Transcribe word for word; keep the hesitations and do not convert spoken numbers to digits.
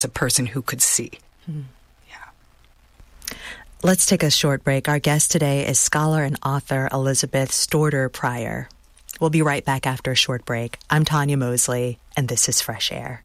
a person who could see. Hmm. Yeah. Let's take a short break. Our guest today is scholar and author Elizabeth Storter Pryor. We'll be right back after a short break. I'm Tanya Mosley, and this is Fresh Air.